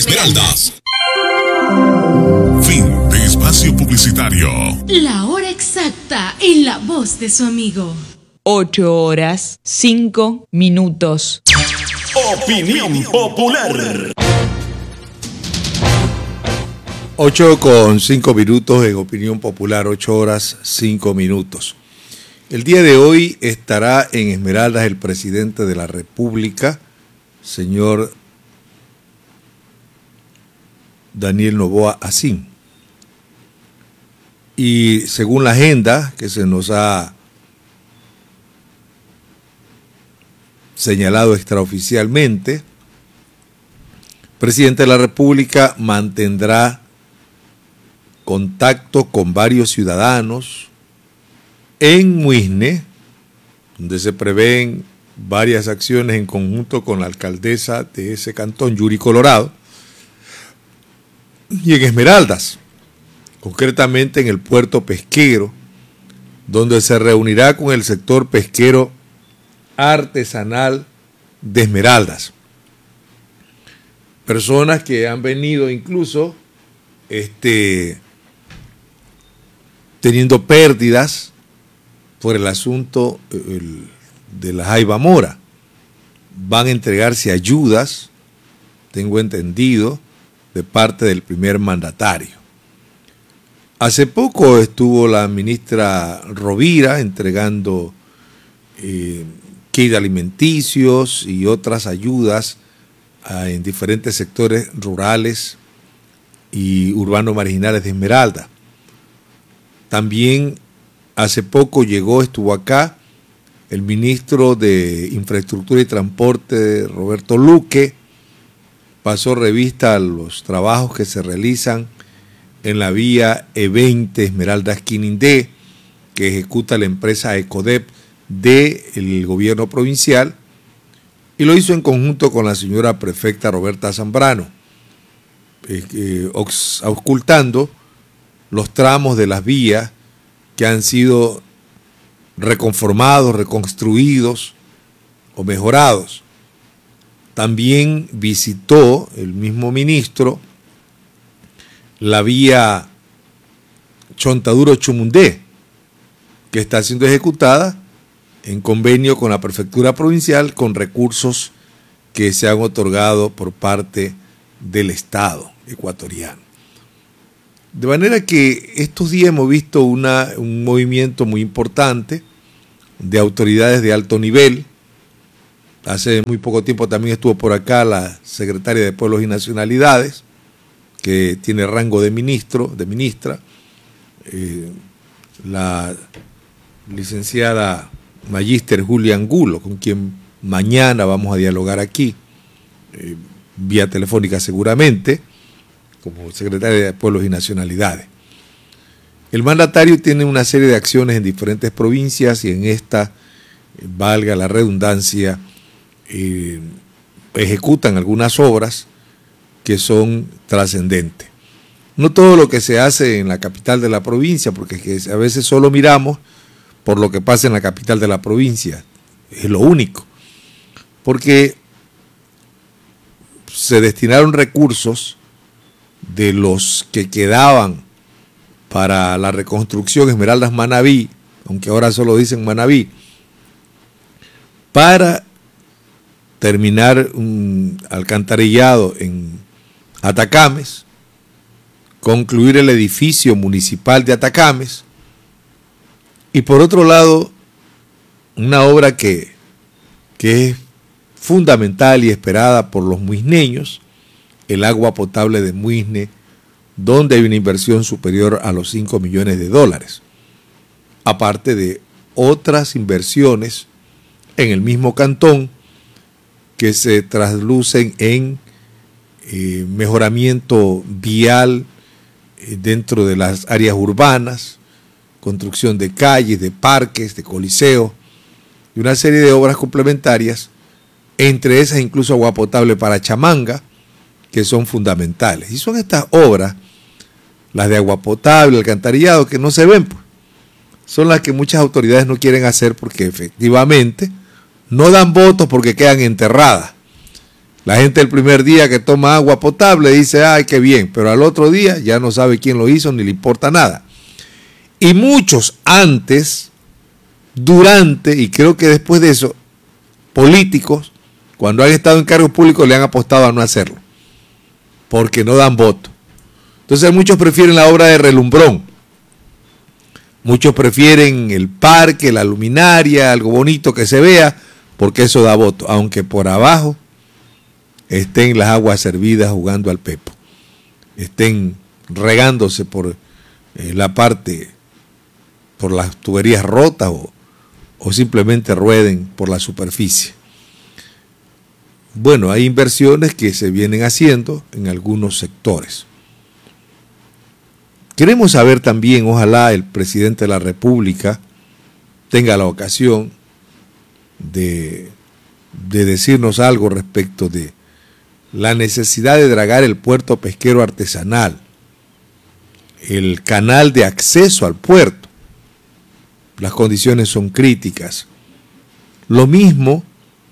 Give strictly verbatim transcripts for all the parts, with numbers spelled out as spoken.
Esmeraldas. Fin de espacio publicitario. La hora exacta en la voz de su amigo. Ocho horas, cinco minutos. Opinión popular. Ocho con cinco minutos en Opinión Popular, ocho horas, cinco minutos. El día de hoy estará en Esmeraldas el presidente de la República, señor Daniel Noboa Asín. Y según la agenda que se nos ha señalado extraoficialmente, el presidente de la República mantendrá contacto con varios ciudadanos en Muisne, donde se prevén varias acciones en conjunto con la alcaldesa de ese cantón, Yuri Colorado, y en Esmeraldas, concretamente en el puerto pesquero, donde se reunirá con el sector pesquero artesanal de Esmeraldas. Personas que han venido incluso este, teniendo pérdidas por el asunto el, de la Jaiba Mora. Van a entregarse ayudas, tengo entendido, de parte del primer mandatario. Hace poco estuvo la ministra Rovira entregando eh, kits alimenticios y otras ayudas a, en diferentes sectores rurales y urbanos marginales de Esmeralda. También hace poco llegó, estuvo acá, el ministro de Infraestructura y Transporte, Roberto Luque, pasó revista a los trabajos que se realizan en la vía E veinte Esmeraldas-Quinindé, que ejecuta la empresa Ecodep del gobierno provincial, y lo hizo en conjunto con la señora prefecta Roberta Zambrano, eh, eh, auscultando los tramos de las vías que han sido reconformados, reconstruidos o mejorados. También visitó el mismo ministro la vía Chontaduro-Chumundé, que está siendo ejecutada en convenio con la prefectura provincial con recursos que se han otorgado por parte del Estado ecuatoriano. De manera que estos días hemos visto una, un movimiento muy importante de autoridades de alto nivel. Hace muy poco tiempo también estuvo por acá la secretaria de Pueblos y Nacionalidades, que tiene rango de ministro, de ministra, eh, la licenciada magíster Julia Angulo, con quien mañana vamos a dialogar aquí, eh, vía telefónica seguramente, como secretaria de Pueblos y Nacionalidades. El mandatario tiene una serie de acciones en diferentes provincias y en esta, eh, valga la redundancia, eh, ejecutan algunas obras que son trascendentes. No todo lo que se hace en la capital de la provincia, porque es que a veces solo miramos por lo que pasa en la capital de la provincia, es lo único, porque se destinaron recursos de los que quedaban para la reconstrucción Esmeraldas Manabí, aunque ahora solo dicen Manabí, para terminar un alcantarillado en Atacames, concluir el edificio municipal de Atacames, y por otro lado, una obra que, que es fundamental y esperada por los muisneños, el agua potable de Muisne, donde hay una inversión superior a los cinco millones de dólares, aparte de otras inversiones en el mismo cantón que se traslucen en eh, mejoramiento vial eh, dentro de las áreas urbanas, construcción de calles, de parques, de coliseos y una serie de obras complementarias, entre esas incluso agua potable para Chamanga, que son fundamentales. Y son estas obras, las de agua potable, alcantarillado, que no se ven, pues. Son las que muchas autoridades no quieren hacer porque efectivamente no dan votos porque quedan enterradas. La gente el primer día que toma agua potable dice, ay, qué bien, pero al otro día ya no sabe quién lo hizo ni le importa nada. Y muchos antes, durante, y creo que después de eso, políticos, cuando han estado en cargos públicos, le han apostado a no hacerlo, porque no dan voto. Entonces muchos prefieren la obra de relumbrón, muchos prefieren el parque, la luminaria, algo bonito que se vea, porque eso da voto, aunque por abajo estén las aguas servidas jugando al pepo, estén regándose por eh, la parte, por las tuberías rotas o, o simplemente rueden por la superficie. Bueno, hay inversiones que se vienen haciendo en algunos sectores. Queremos saber también, ojalá el presidente de la República tenga la ocasión de, de decirnos algo respecto de la necesidad de dragar el puerto pesquero artesanal, el canal de acceso al puerto. Las condiciones son críticas. Lo mismo,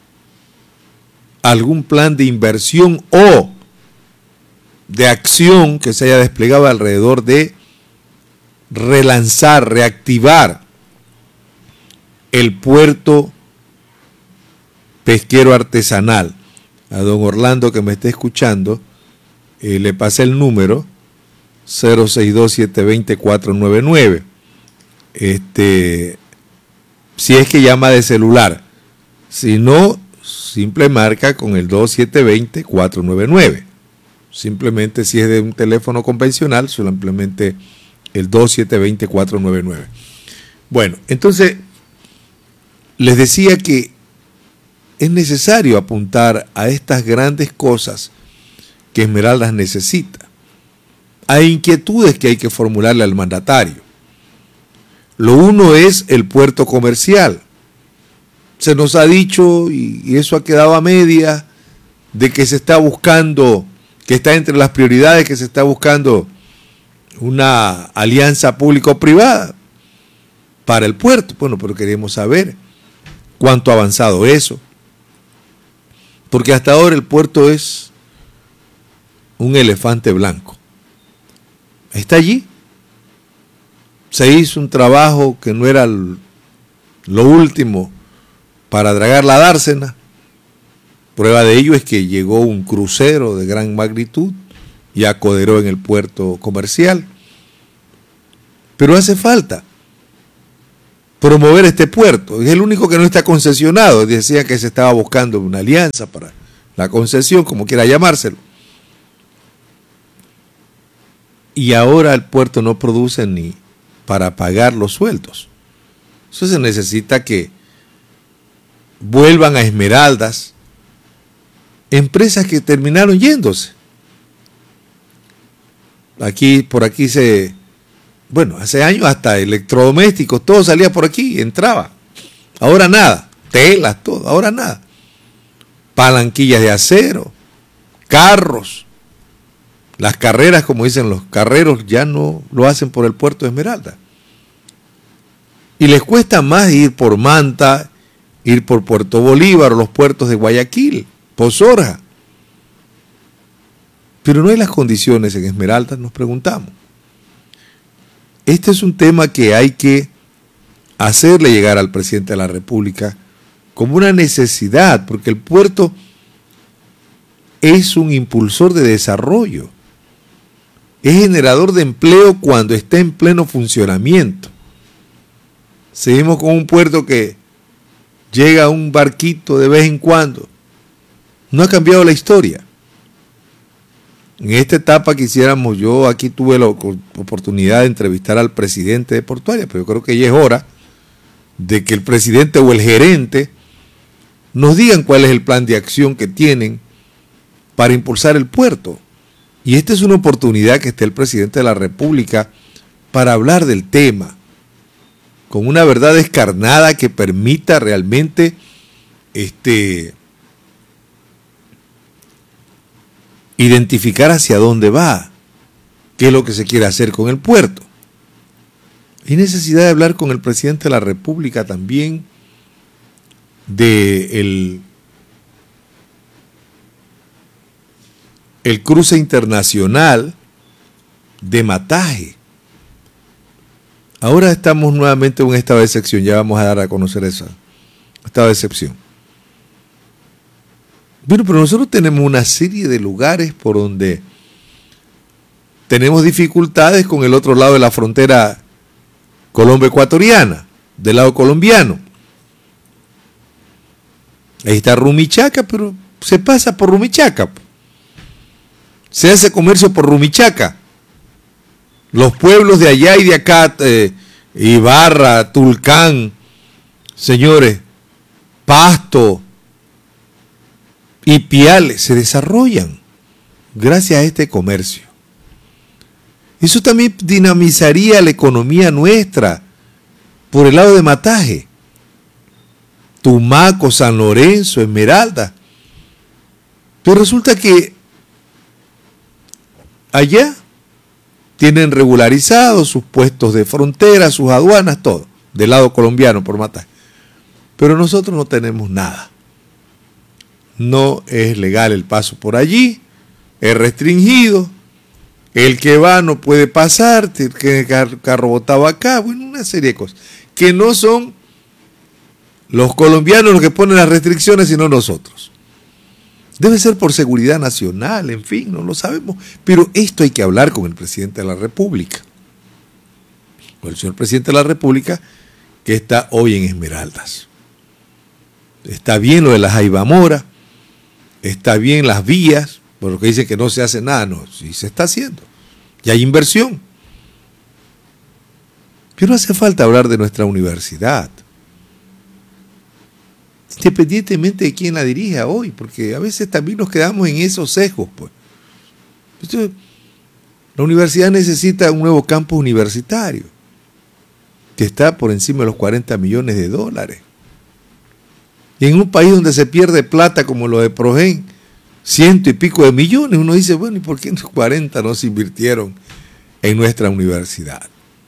algún plan de inversión o de acción que se haya desplegado alrededor de relanzar, reactivar el puerto pesquero artesanal. A don Orlando que me esté escuchando, eh, le pasé el número cero seis dos siete dos cero cuatro nueve nueve. Este, si es que llama de celular, si no, simple marca con el dos siete dos cero cuatro nueve nueve. Simplemente si es de un teléfono convencional, simplemente el dos siete dos cero cuatro nueve nueve. Bueno, entonces les decía que es necesario apuntar a estas grandes cosas que Esmeraldas necesita. Hay inquietudes que hay que formularle al mandatario. Lo uno es el puerto comercial. Se nos ha dicho, y eso ha quedado a media, de que se está buscando, que está entre las prioridades, que se está buscando una alianza público-privada para el puerto. Bueno, pero queremos saber cuánto ha avanzado eso. Porque hasta ahora el puerto es un elefante blanco. Está allí. Se hizo un trabajo que no era lo último para dragar la dársena. Prueba de ello es que llegó un crucero de gran magnitud y acoderó en el puerto comercial. Pero hace falta promover este puerto. Es el único que no está concesionado. Decía que se estaba buscando una alianza para la concesión, como quiera llamárselo. Y ahora el puerto no produce ni para pagar los sueldos. Entonces se necesita que vuelvan a Esmeraldas empresas que terminaron yéndose. Aquí, por aquí se... Bueno, hace años hasta electrodomésticos, todo salía por aquí, entraba. Ahora nada, telas, todo, ahora nada. Palanquillas de acero, carros. Las carreras, como dicen los carreros, ya no lo hacen por el puerto de Esmeralda. Y les cuesta más ir por Manta, ir por Puerto Bolívar o los puertos de Guayaquil, Pozorja. Pero no hay las condiciones en Esmeralda, nos preguntamos. Este es un tema que hay que hacerle llegar al presidente de la República como una necesidad, porque el puerto es un impulsor de desarrollo, es generador de empleo cuando está en pleno funcionamiento. Seguimos con un puerto que llega un barquito de vez en cuando. No ha cambiado la historia. En esta etapa quisiéramos, yo aquí tuve la oportunidad de entrevistar al presidente de Portuaria, pero yo creo que ya es hora de que el presidente o el gerente nos digan cuál es el plan de acción que tienen para impulsar el puerto. Y esta es una oportunidad que esté el presidente de la República para hablar del tema, con una verdad descarnada que permita realmente este, identificar hacia dónde va, qué es lo que se quiere hacer con el puerto. Hay necesidad de hablar con el presidente de la República también de el el cruce internacional de Mataje. Ahora estamos nuevamente en un estado de excepción, ya vamos a dar a conocer eso, estado de excepción. Bueno, pero nosotros tenemos una serie de lugares por donde tenemos dificultades con el otro lado de la frontera colombo-ecuatoriana, del lado colombiano. Ahí está Rumichaca, pero se pasa por Rumichaca. Se hace comercio por Rumichaca. Los pueblos de allá y de acá, eh, Ibarra, Tulcán, señores, Pasto y Piales se desarrollan gracias a este comercio. Eso también dinamizaría la economía nuestra por el lado de Mataje. Tumaco, San Lorenzo, Esmeralda. Pero resulta que allá tienen regularizados sus puestos de frontera, sus aduanas, todo, del lado colombiano por Mataje. Pero nosotros no tenemos nada. No es legal el paso por allí, es restringido. El que va no puede pasar, que el carro botado acá, bueno, una serie de cosas que no son los colombianos los que ponen las restricciones, sino nosotros. Debe ser por seguridad nacional, en fin, no lo sabemos. Pero esto hay que hablar con el presidente de la República. Con el señor presidente de la República, que está hoy en Esmeraldas. Está bien lo de la Jaiba Mora, está bien las vías, por lo que dicen que no se hace nada, no, sí se está haciendo. Y hay inversión. Pero hace falta hablar de nuestra universidad, independientemente de quién la dirija hoy, porque a veces también nos quedamos en esos sesgos. Pues. Entonces, la universidad necesita un nuevo campus universitario, que está por encima de los cuarenta millones de dólares. Y en un país donde se pierde plata como lo de Progen, ciento y pico de millones, uno dice, bueno, ¿y por qué los cuarenta no se invirtieron en nuestra universidad?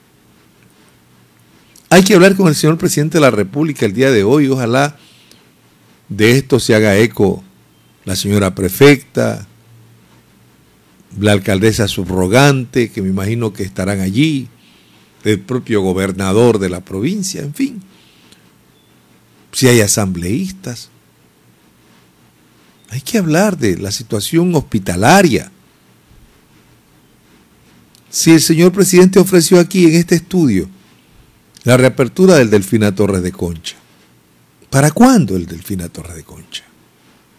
Hay que hablar con el señor presidente de la República el día de hoy, ojalá de esto se haga eco la señora prefecta, la alcaldesa subrogante, que me imagino que estarán allí, el propio gobernador de la provincia, en fin. Si hay asambleístas. Hay que hablar de la situación hospitalaria. Si el señor presidente ofreció aquí en este estudio la reapertura del Delfina Torres de Concha, ¿para cuándo el Delfina Torres de Concha?